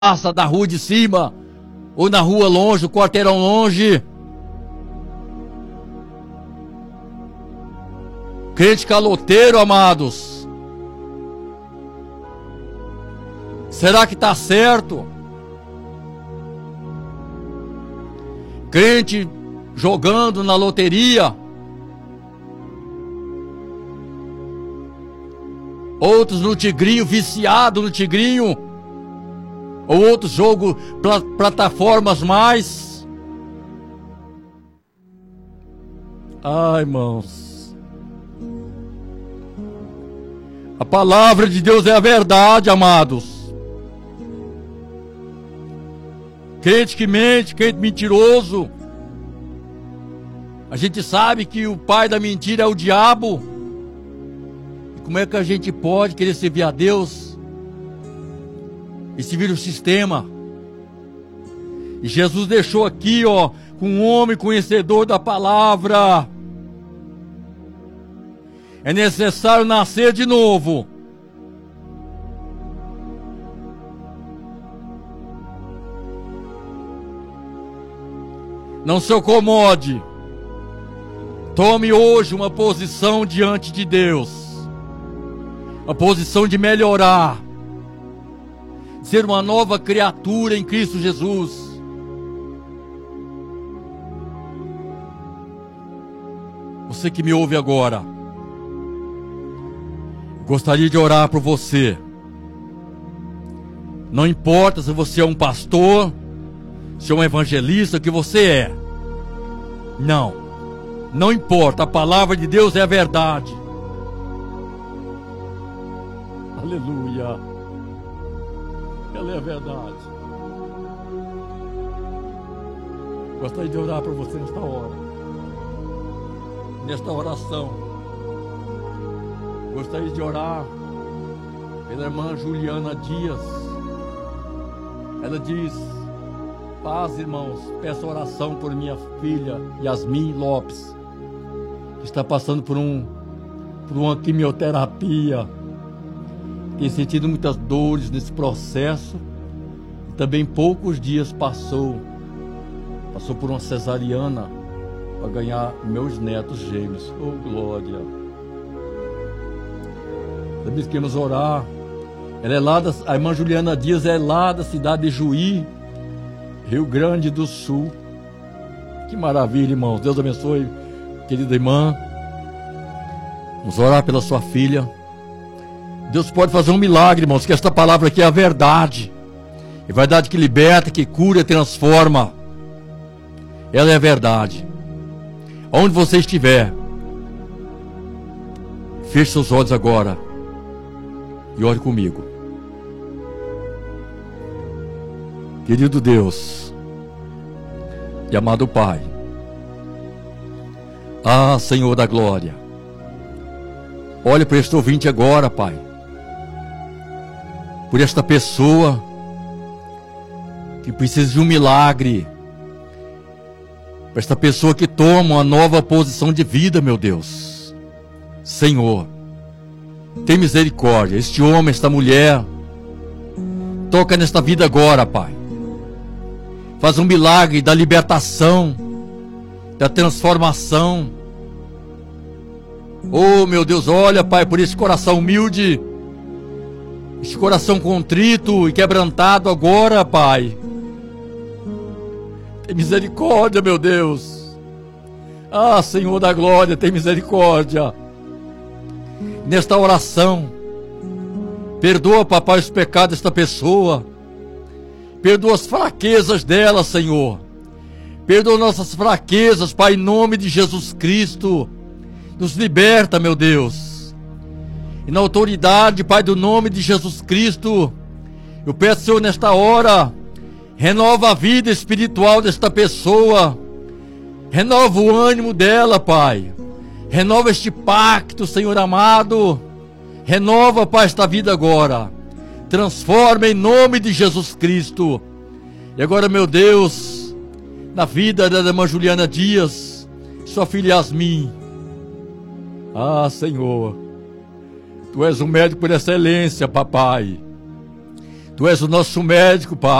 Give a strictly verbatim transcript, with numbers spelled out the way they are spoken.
passa da rua de cima, ou na rua longe, o quarteirão longe. Crente caloteiro, amados. Será que está certo? Crente jogando na loteria. Outros no tigrinho, viciado no tigrinho. Ou outros jogos, pla plataformas mais. Ai, irmãos. A palavra de Deus é a verdade, amados. Crente que mente, crente mentiroso. A gente sabe que o pai da mentira é o diabo. E como é que a gente pode querer servir a Deus e servir o sistema? E Jesus deixou aqui, ó, com um homem conhecedor da palavra. É necessário nascer de novo. Não se acomode. Tome hoje uma posição diante de Deus. Uma posição de melhorar. Ser uma nova criatura em Cristo Jesus. Você que me ouve agora, gostaria de orar por você. Não importa se você é um pastor, se é um evangelista, o que você é. Não. Não importa. A palavra de Deus é a verdade. Aleluia. Ela é a verdade. Gostaria de orar por você nesta hora. Nesta oração. Gostaria de orar pela irmã Juliana Dias. Ela diz: paz, irmãos, peço oração por minha filha Yasmin Lopes, que está passando por, um, por uma quimioterapia. Tem sentido muitas dores nesse processo. E também poucos dias passou. Passou por uma cesariana para ganhar meus netos gêmeos. Oh, glória! Também queremos orar. Ela é lá da, a irmã Juliana Dias é lá da cidade de Juí, Rio Grande do Sul. Que maravilha, irmãos. Deus abençoe, querida irmã. Vamos orar pela sua filha. Deus pode fazer um milagre, irmãos, que esta palavra aqui é a verdade. É verdade que liberta, que cura, transforma. Ela é a verdade. Onde você estiver, feche seus olhos agora e ore comigo. Querido Deus e amado Pai, ah, Senhor da glória, olha para este ouvinte agora, Pai, por esta pessoa que precisa de um milagre, para esta pessoa que toma uma nova posição de vida, meu Deus. Senhor, tem misericórdia, este homem, esta mulher, toca nesta vida agora, Pai. Faz um milagre da libertação, da transformação. Oh, meu Deus, olha, Pai, por esse coração humilde, esse coração contrito e quebrantado agora, Pai. Tem misericórdia, meu Deus. Ah, Senhor da glória, tem misericórdia. Nesta oração, perdoa, Papai, os pecados desta pessoa. Perdoa as fraquezas dela, Senhor. Perdoa nossas fraquezas, Pai, em nome de Jesus Cristo. Nos liberta, meu Deus. E na autoridade, Pai, do nome de Jesus Cristo, eu peço, Senhor, nesta hora, renova a vida espiritual desta pessoa. Renova o ânimo dela, Pai. Renova este pacto, Senhor amado. Renova, Pai, esta vida agora. Transforma em nome de Jesus Cristo. E agora, meu Deus, na vida da irmã Juliana Dias, sua filha Yasmin. Ah, Senhor, Tu és um médico por excelência, Papai. Tu és o nosso médico, Pai.